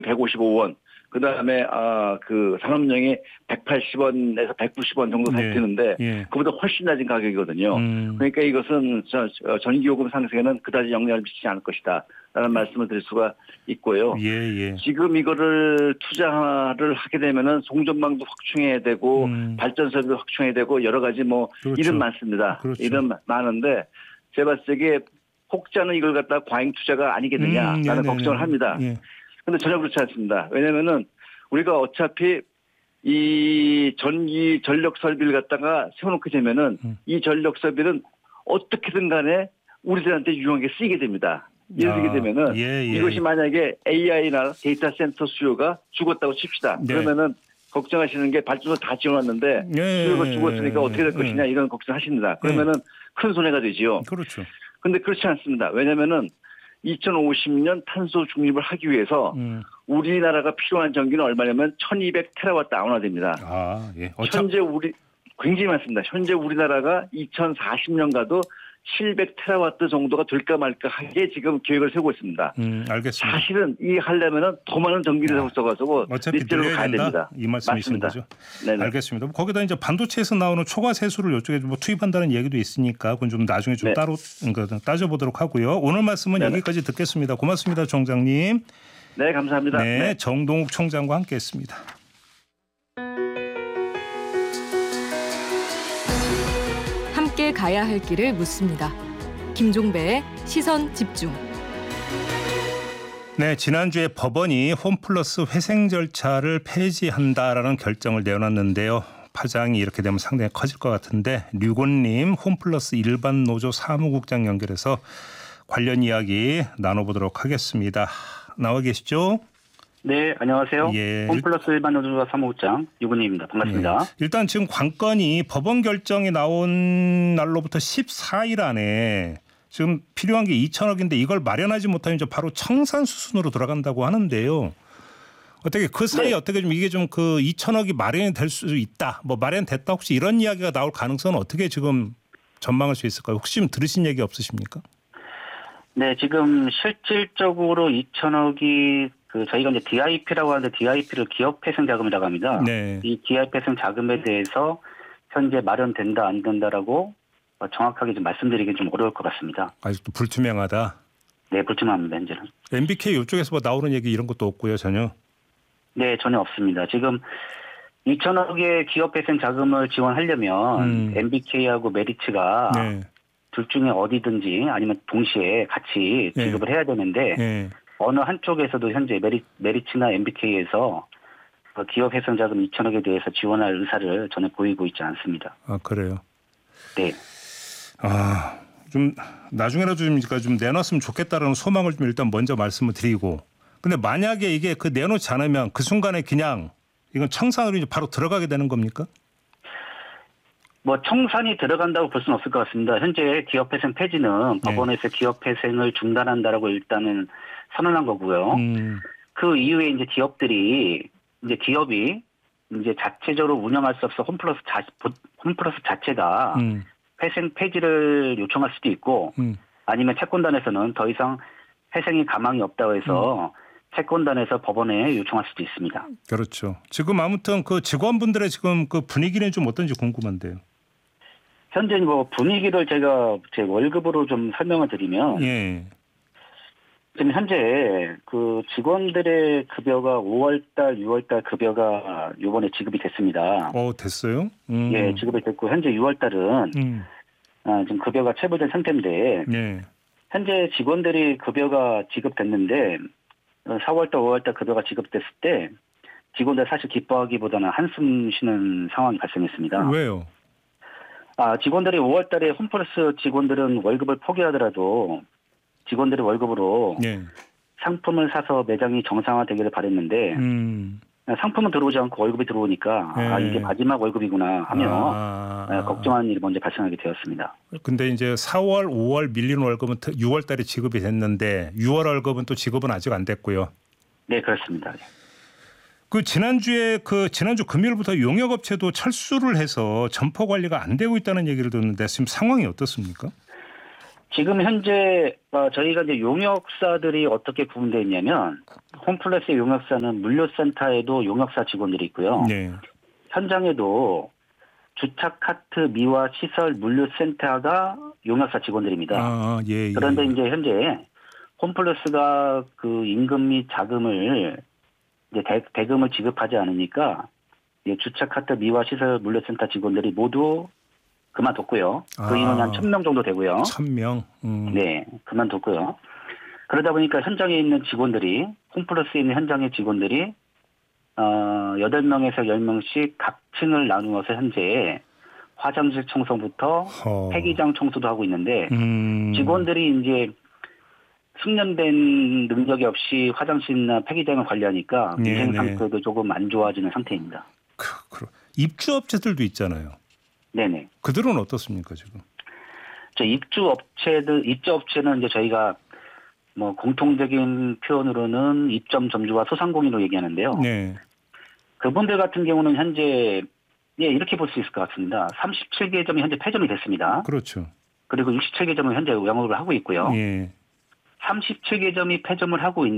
155원, 그 다음에 그 산업용이 180원에서 190원 정도 살피는데 그보다 훨씬 낮은 가격이거든요. 그러니까 이것은 전기요금 상승에는 그다지 영향을 미치지 않을 것이다라는 말씀을 드릴 수가 있고요. 지금 이거를 투자를 하게 되면은 송전망도 확충해야 되고 발전소도 확충해야 되고 여러 가지 일은 많습니다. 일은 많은데 제가 봤을 때 혹자는 이걸 갖다 과잉 투자가 아니겠느냐라는 걱정을 합니다. 근데 전혀 그렇지 않습니다. 왜냐면은 우리가 어차피 이 전력 설비를 갖다가 세워놓게 되면은 이 전력 설비는 어떻게든 간에 우리들한테 유용하게 쓰이게 됩니다. 예를 들게 되면은 이것이 만약에 AI나 데이터 센터 수요가 죽었다고 칩시다. 그러면은 걱정하시는 게 발전소 다 지어놨는데 수요가 죽었으니까 어떻게 될 것이냐 이런 걱정하십니다. 그러면은 큰 손해가 되지요. 그렇죠. 근데 그렇지 않습니다. 왜냐면은 2050년 탄소 중립을 하기 위해서 우리나라가 필요한 전기는 얼마냐면 1200TWh 됩니다. 현재 굉장히 많습니다. 현재 우리나라가 2040년가도 700TW 정도가 될까 말까 하게 지금 계획을 세우고 있습니다. 알겠습니다. 사실은 이 하려면은 더 많은 전기를 써가지고 어차피 늘려야 된다. 이 말씀이신 거죠? 네네. 알겠습니다. 거기다 이제 반도체에서 나오는 초과 세수를 이쪽에 투입한다는 얘기도 있으니까 그건 좀 나중에 좀 따로 따져보도록 하고요. 오늘 말씀은 여기까지 듣겠습니다. 고맙습니다, 총장님. 네, 감사합니다. 네, 정동욱 총장과 함께했습니다. 함께 가야 할 길을 묻습니다. 김종배의 시선 집중. 네, 지난주에 법원이 홈플러스 회생 절차를 폐지한다라는 결정을 내놨는데요. 파장이 이렇게 되면 상당히 커질 것 같은데 류곤님 홈플러스 일반 노조 사무국장 연결해서 관련 이야기 나눠보도록 하겠습니다. 나와 계시죠? 네, 안녕하세요. 홈플러스 일반 노조 사무국장 류곤님입니다. 반갑습니다. 일단 지금 관건이 법원 결정이 나온 날로부터 14일 안에 지금 필요한 게 2천억인데 이걸 마련하지 못하면 이제 바로 청산 수순으로 들어간다고 하는데요. 어떻게 그 사이 어떻게 좀 이게 좀 그 2천억이 마련이 될 수 있다. 마련됐다 혹시 이런 이야기가 나올 가능성은 어떻게 지금 전망할 수 있을까요? 혹시 좀 들으신 얘기 없으십니까? 네, 지금 실질적으로 2천억이 저희가 이제 DIP라고 하는데 DIP를 기업회생 자금이라고 합니다. 이 기업회생 자금에 대해서 현재 마련된다 안 된다라고 정확하게 좀 말씀드리기 좀 어려울 것 같습니다. 아직도 불투명하다. 네, 불투명합니다. 현재는. MBK 이쪽에서 나오는 얘기 이런 것도 없고요, 전혀. 네, 전혀 없습니다. 지금 2천억의 기업회생 자금을 지원하려면 MBK하고 메리츠가 둘 중에 어디든지 아니면 동시에 같이 지급을 해야 되는데 어느 한쪽에서도 현재 메리츠나 MBK에서 기업회생 자금 2천억에 대해서 지원할 의사를 전혀 보이고 있지 않습니다. 아, 그래요? 네. 좀 나중에라도 좀 내놨으면 좋겠다라는 소망을 좀 일단 먼저 말씀을 드리고 근데 만약에 이게 내놓지 않으면 그 순간에 그냥 이건 청산으로 이제 바로 들어가게 되는 겁니까? 청산이 들어간다고 볼 수는 없을 것 같습니다. 현재 기업회생 폐지는 법원에서 기업회생을 중단한다라고 일단은 선언한 거고요. 그 이후에 이제 기업이 이제 자체적으로 운영할 수 없어 홈플러스 자체가 회생 폐지를 요청할 수도 있고 아니면 채권단에서는 더 이상 회생이 가망이 없다고 해서 채권단에서 법원에 요청할 수도 있습니다. 그렇죠. 지금 아무튼 그 직원분들의 지금 그 분위기는 좀 어떤지 궁금한데요. 현재 분위기를 제가 제 월급으로 좀 설명을 드리면 지금 현재 그 직원들의 급여가 5월달, 6월달 급여가 이번에 지급이 됐습니다. 됐어요? 예, 지급이 됐고 현재 6월달은 지금 급여가 체불된 상태인데 현재 직원들이 급여가 지급됐는데 4월달, 5월달 급여가 지급됐을 때 직원들 사실 기뻐하기보다는 한숨 쉬는 상황이 발생했습니다. 왜요? 직원들이 5월달에 홈플러스 직원들은 월급을 포기하더라도 직원들의 월급으로 상품을 사서 매장이 정상화되기를 바랬는데 상품은 들어오지 않고 월급이 들어오니까 이게 마지막 월급이구나 하며 걱정하는 일이 먼저 발생하게 되었습니다. 근데 이제 4월, 5월 밀리는 월급은 6월 달에 지급이 됐는데 6월 월급은 또 지급은 아직 안 됐고요. 네, 그렇습니다. 지난주 금요일부터 용역업체도 철수를 해서 점포 관리가 안 되고 있다는 얘기를 듣는데 지금 상황이 어떻습니까? 지금 현재 저희가 이제 용역사들이 어떻게 구분되어 있냐면 홈플러스의 용역사는 물류센터에도 용역사 직원들이 있고요. 네. 현장에도 주차카트 미화 시설 물류센터가 용역사 직원들입니다. 예. 그런데 이제 현재 홈플러스가 그 임금 및 자금을 이제 대금을 지급하지 않으니까 주차카트 미화 시설 물류센터 직원들이 모두 그만뒀고요. 그 인원이 한 1,000명 정도 되고요. 1,000명? 네, 그만뒀고요. 그러다 보니까 현장에 있는 직원들이, 홈플러스에 있는 현장의 직원들이 8명에서 10명씩 각 층을 나누어서 현재 화장실 청소부터 폐기장 청소도 하고 있는데 직원들이 이제 숙련된 능력이 없이 화장실이나 폐기장을 관리하니까 위생 상태도 조금 안 좋아지는 상태입니다. 입주업체들도 있잖아요. 네네. 그들은 어떻습니까 지금? 입주업체는 이제 저희가 뭐 공통적인 표현으로는 입점 점주와 소상공인으로 얘기하는데요. 네. 그분들 같은 경우는 현재 이렇게 볼 수 있을 것 같습니다. 37개 점이 현재 폐점이 됐습니다. 그렇죠. 그리고 67개 점은 현재 영업을 하고 있고요. 예. 37개 점이 폐점을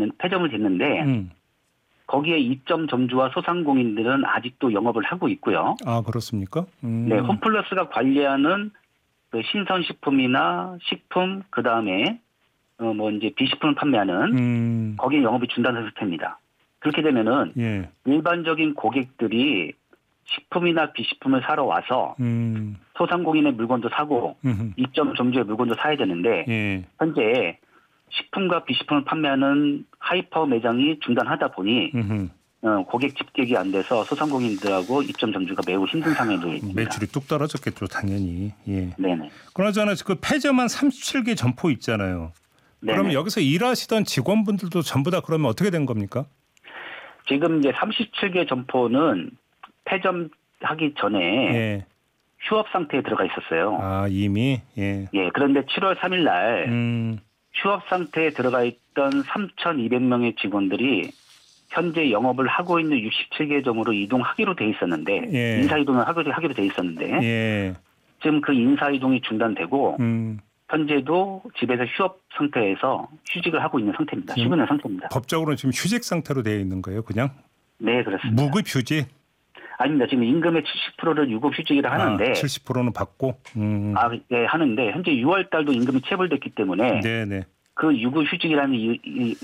됐는데 거기에 입점 점주와 소상공인들은 아직도 영업을 하고 있고요. 아, 그렇습니까? 네, 홈플러스가 관리하는 그 신선식품이나 식품, 그 다음에 이제 비식품을 판매하는 거기에 영업이 중단된 상태입니다. 그렇게 되면은 일반적인 고객들이 식품이나 비식품을 사러 와서 소상공인의 물건도 사고 입점 점주의 물건도 사야 되는데 현재 식품과 비식품을 판매하는 하이퍼 매장이 중단하다 보니 고객 집객이 안 돼서 소상공인들하고 입점 점주가 매우 힘든 상황에 놓여 있습니다. 매출이 뚝 떨어졌겠죠, 당연히. 예. 네네. 그나저나 그 폐점한 37개 점포 있잖아요. 네네. 그러면 여기서 일하시던 직원분들도 전부 다 그러면 어떻게 된 겁니까? 지금 이제 37개 점포는 폐점하기 전에 휴업 상태에 들어가 있었어요. 아, 이미? 예, 그런데 7월 3일 날 휴업 상태에 들어가 있던 3,200명의 직원들이 현재 영업을 하고 있는 67개 점으로 이동하기로 돼 있었는데 인사 이동을 하기로 돼 있었는데 지금 그 인사 이동이 중단되고 현재도 집에서 휴업 상태에서 휴직을 하고 있는 상태입니다. 쉬고 있는 상태입니다. 법적으로는 지금 휴직 상태로 되어 있는 거예요, 그냥? 네, 그렇습니다. 무급 휴직? 아닙니다. 지금 임금의 70%를 유급 휴직이라 하는데 70%는 받고? 네, 하는데 현재 6월 달도 임금이 체불됐기 때문에 그 유급 휴직이라는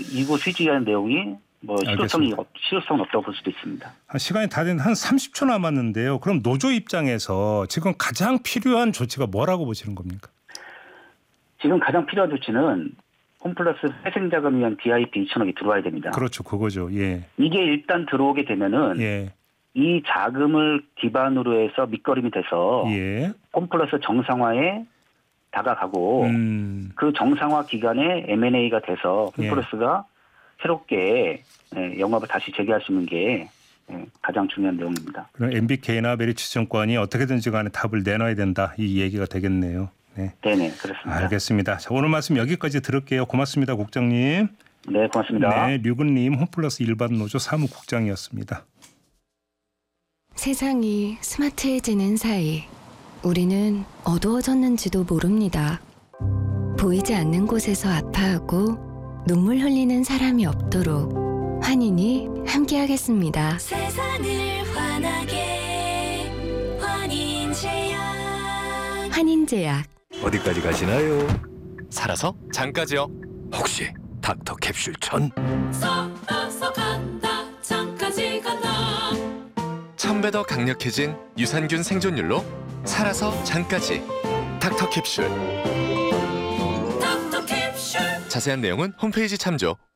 내용이 실효성은 없다고 볼 수도 있습니다. 시간이 다 된 한 30초 남았는데요. 그럼 노조 입장에서 지금 가장 필요한 조치가 뭐라고 보시는 겁니까? 지금 가장 필요한 조치는 홈플러스 회생자금 위한 DIP 2,000억이 들어와야 됩니다. 그렇죠. 그거죠. 예. 이게 일단 들어오게 되면은 이 자금을 기반으로 해서 밑거름이 돼서 홈플러스 정상화에 다가가고 그 정상화 기간에 M&A가 돼서 홈플러스가 새롭게 영업을 다시 재개할 수 있는 게 가장 중요한 내용입니다. 그럼 MBK나 메리츠증권이 어떻게든지 간에 답을 내놔야 된다. 이 얘기가 되겠네요. 네네, 그렇습니다. 알겠습니다. 자, 오늘 말씀 여기까지 들을게요. 고맙습니다, 국장님. 네, 고맙습니다. 네, 류근님 홈플러스 일반노조 사무국장이었습니다. 세상이 스마트해지는 사이 우리는 어두워졌는지도 모릅니다. 보이지 않는 곳에서 아파하고 눈물 흘리는 사람이 없도록 환인이 함께하겠습니다. 세상을 환하게 환인제약. 환인제약. 어디까지 가시나요? 살아서 잠까지요. 혹시 닥터 캡슐 천? 살아서 간다 잠까지 간다. 1000배 더 강력해진 유산균 생존율로 살아서 잠까지. 닥터 캡슐. 닥터 캡슐. 자세한 내용은 홈페이지 참조.